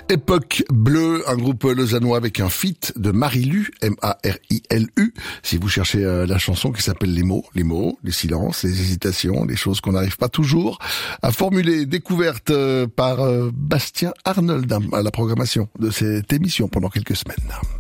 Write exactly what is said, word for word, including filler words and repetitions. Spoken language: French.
Époque Bleue, un groupe lausannois avec un feat de Marilu, M A R I L U. Si vous cherchez euh, la chanson qui s'appelle Les mots, les mots, les silences, les hésitations, les choses qu'on n'arrive pas toujours à formuler. Découverte euh, par euh, Bastien Arnold à la programmation de cette émission pendant quelques semaines.